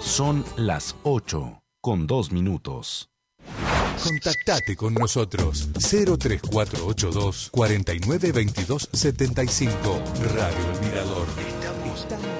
Son las 8:02. Contactate con nosotros 03482 492275. Radio El Mirador. Estamos